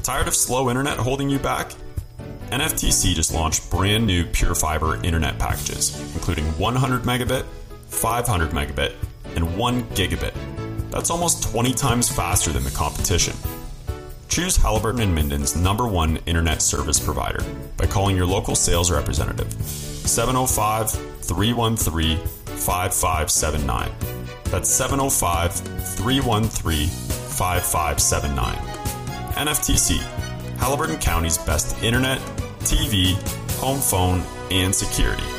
Tired of slow internet holding you back? NFTC just launched brand new Pure Fiber internet packages, including 100 megabit, 500 megabit, and 1 gigabit. That's almost 20 times faster than the competition. Choose Halliburton and Minden's #1 internet service provider by calling your local sales representative, 705-313-5579. That's 705-313-5579. NFTC, Halliburton County's best internet, TV, home phone, and security.